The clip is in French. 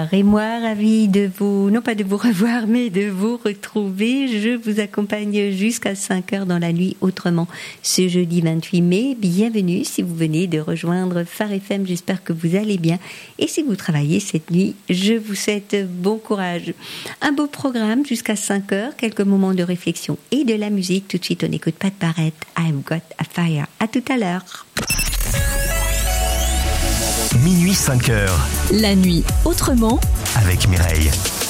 Et moi, ravie de vous, non pas de vous revoir, mais de vous retrouver. Je vous accompagne jusqu'à 5h dans la nuit autrement. Ce jeudi 28 mai, bienvenue si vous venez de rejoindre Phare FM. J'espère que vous allez bien. Et si vous travaillez cette nuit, je vous souhaite bon courage. Un beau programme jusqu'à 5h, quelques moments de réflexion et de la musique. Tout de suite, on écoute Pat Barrett, I've Got a Fire. À tout à l'heure. Minuit 5h. La nuit autrement avec Mireille.